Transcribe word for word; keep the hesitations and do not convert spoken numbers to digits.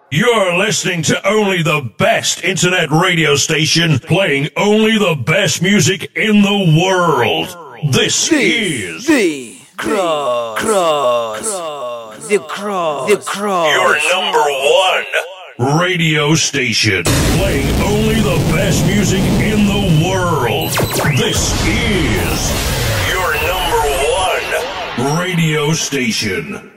You're listening to only the best internet radio station playing only the best music in the world. This the, is the Cross, Cross, the Cross, the Cross. Your number one radio station playing only the best music in the world. This is your number one radio station.